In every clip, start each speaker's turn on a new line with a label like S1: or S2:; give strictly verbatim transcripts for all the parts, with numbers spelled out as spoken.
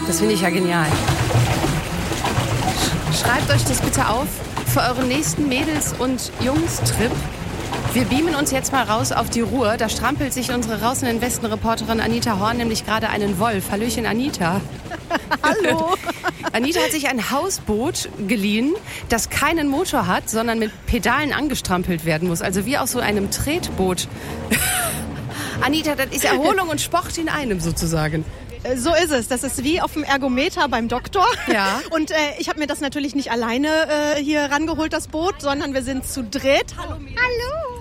S1: Das finde ich ja genial. Schreibt euch das bitte auf für euren nächsten Mädels- und Jungs-Trip. Wir beamen uns jetzt mal raus auf die Ruhr. Da strampelt sich unsere Raus in den Westen-Reporterin Anita Horn nämlich gerade einen Wolf. Hallöchen, Anita.
S2: Hallo.
S1: Anita hat sich ein Hausboot geliehen, das keinen Motor hat, sondern mit Pedalen angestrampelt werden muss. Also wie aus so einem Tretboot. Anita, das ist Erholung und Sport in einem sozusagen.
S2: So ist es. Das ist wie auf dem Ergometer beim Doktor.
S1: Ja.
S2: Und äh, ich habe mir das natürlich nicht alleine äh, hier rangeholt, das Boot, sondern wir sind zu dritt. Hallo. Hallo.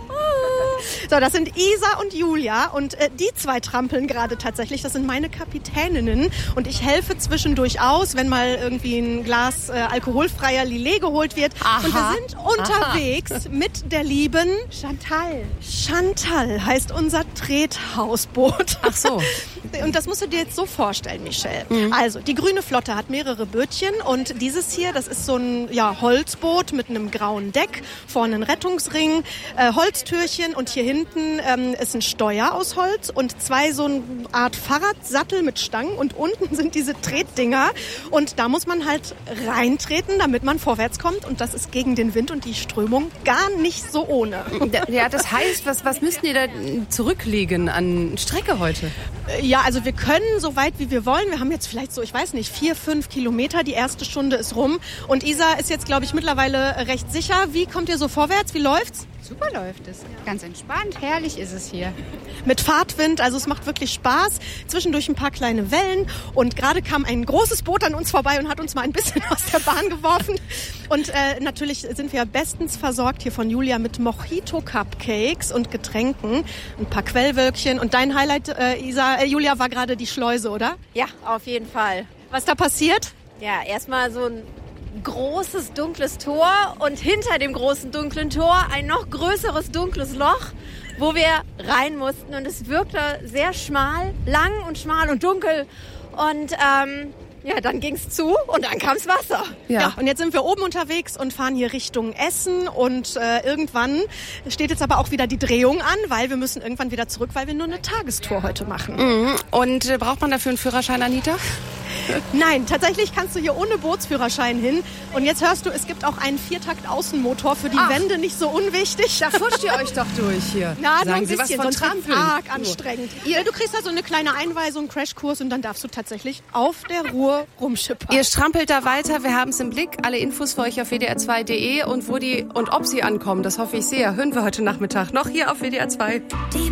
S2: So, das sind Isa und Julia und äh, die zwei trampeln gerade tatsächlich. Das sind meine Kapitäninnen und ich helfe zwischendurch aus, wenn mal irgendwie ein Glas äh, alkoholfreier Lillet geholt wird.
S1: Aha.
S2: Und wir sind unterwegs
S1: Aha.
S2: mit der lieben
S3: Chantal.
S2: Chantal heißt unser Trethausboot.
S1: Ach so.
S2: Und das musst du dir jetzt so vorstellen, Michelle. Mhm. Also, die Grüne Flotte hat mehrere Bötchen und dieses hier, das ist so ein ja, Holzboot mit einem grauen Deck, vorne ein Rettungsring, äh, Holztürchen und hier hinten ähm, ist ein Steuer aus Holz und zwei so eine Art Fahrradsattel mit Stangen und unten sind diese Tretdinger und da muss man halt reintreten, damit man vorwärts kommt und das ist gegen den Wind und die Strömung gar nicht so ohne.
S1: Ja, das heißt, was, was müssten ihr da zurücklegen an Strecke heute?
S2: Ja, also wir können so weit wie wir wollen. Wir haben jetzt vielleicht so, ich weiß nicht, vier, fünf Kilometer. Die erste Stunde ist rum. Und Isa ist jetzt, glaube ich, mittlerweile recht sicher. Wie kommt ihr so vorwärts? Wie läuft's?
S3: Super läuft es. Ganz entspannt. Herrlich ist es hier.
S2: Mit Fahrtwind, also es macht wirklich Spaß. Zwischendurch ein paar kleine Wellen. Und gerade kam ein großes Boot an uns vorbei und hat uns mal ein bisschen aus der Bahn geworfen. Und äh, natürlich sind wir bestens versorgt hier von Julia mit Mojito-Cupcakes und Getränken. Ein paar Quellwölkchen. Und dein Highlight, äh, Isa, äh, Julia, war gerade die Schleuse, oder?
S4: Ja, auf jeden Fall.
S2: Was da passiert?
S4: Ja, erstmal so ein großes dunkles Tor und hinter dem großen dunklen Tor ein noch größeres dunkles Loch, wo wir rein mussten. Und es wirkte sehr schmal, lang und schmal und dunkel. Und ähm, ja, dann ging's zu und dann kam's Wasser.
S2: Ja. ja, und jetzt sind wir oben unterwegs und fahren hier Richtung Essen. Und äh, irgendwann steht jetzt aber auch wieder die Drehung an, weil wir müssen irgendwann wieder zurück, weil wir nur eine Tagestour heute machen.
S1: Mhm. Und äh, braucht man dafür einen Führerschein, Anita?
S2: Nein, tatsächlich kannst du hier ohne Bootsführerschein hin. Und jetzt hörst du, es gibt auch einen Viertakt-Außenmotor für die
S1: Ach.
S2: Wände, nicht so unwichtig.
S1: Da futscht ihr euch doch durch hier.
S2: Na,
S1: Sagen
S2: nur ein
S1: Sie was
S2: bisschen,
S1: von
S2: sonst wird's
S1: Trampeln.
S2: arg anstrengend. Ihr, du kriegst da so eine kleine Einweisung, Crashkurs und dann darfst du tatsächlich auf der Ruhr rumschippern.
S1: Ihr strampelt da weiter, wir haben es im Blick. Alle Infos für euch auf w d r zwei punkt d e und wo die und ob sie ankommen, das hoffe ich sehr, hören wir heute Nachmittag noch hier auf W D R zwei.